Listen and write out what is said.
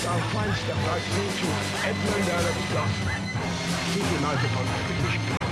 our fine step right through to Edmund Earl of Gloucester. Keep United on